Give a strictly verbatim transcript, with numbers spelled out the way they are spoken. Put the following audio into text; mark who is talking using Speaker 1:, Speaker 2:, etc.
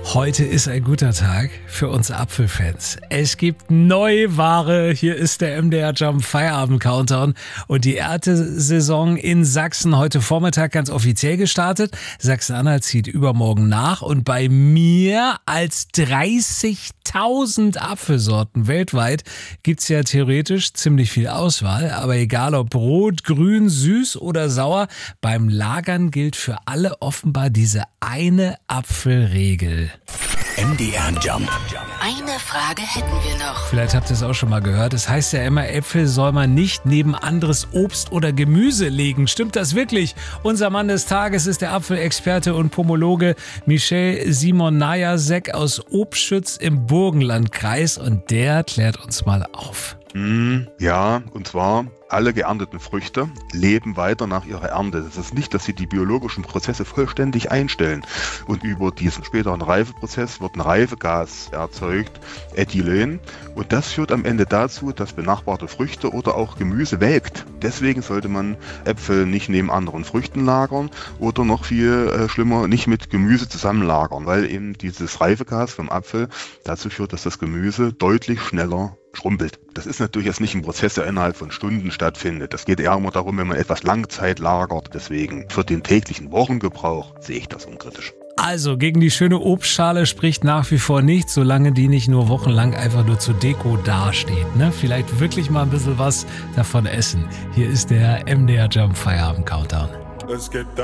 Speaker 1: Heute ist ein guter Tag für uns Apfelfans. Es gibt neue Ware. Hier ist der M D R Jump Feierabend Countdown und die Erntesaison in Sachsen heute Vormittag ganz offiziell gestartet. Sachsen-Anhalt zieht übermorgen nach und bei mir als dreißigtausend Apfelsorten weltweit gibt's ja theoretisch ziemlich viel Auswahl. Aber egal ob rot, grün, süß oder sauer, beim Lagern gilt für alle offenbar diese eine Apfelregel.
Speaker 2: M D R Jump.
Speaker 3: Eine Frage hätten wir noch.
Speaker 1: Vielleicht habt ihr es auch schon mal gehört. Es heißt ja immer, Äpfel soll man nicht neben anderes Obst oder Gemüse legen. Stimmt das wirklich? Unser Mann des Tages ist der Apfelexperte und Pomologe Michel Simonajasek aus Obstschütz im Burgenlandkreis und der klärt uns mal auf.
Speaker 4: Mm, ja, und zwar alle geernteten Früchte leben weiter nach ihrer Ernte. Das ist nicht, dass sie die biologischen Prozesse vollständig einstellen. Und über diesen späteren Reifeprozess wird ein Reifegas erzeugt, Ethylen. Und das führt am Ende dazu, dass benachbarte Früchte oder auch Gemüse welkt. Deswegen sollte man Äpfel nicht neben anderen Früchten lagern oder noch viel äh, schlimmer, nicht mit Gemüse zusammenlagern, weil eben dieses Reifegas vom Apfel dazu führt, dass das Gemüse deutlich schneller schrumpelt. Das ist natürlich jetzt nicht ein Prozess, der innerhalb von Stunden stattfindet. Das geht eher immer darum, wenn man etwas Langzeit lagert. Deswegen für den täglichen Wochengebrauch sehe ich das unkritisch.
Speaker 1: Also gegen die schöne Obstschale spricht nach wie vor nichts, solange die nicht nur wochenlang einfach nur zur Deko dasteht. Ne? Vielleicht wirklich mal ein bisschen was davon essen. Hier ist der M D R Jump Feierabend Countdown.
Speaker 5: Let's get down.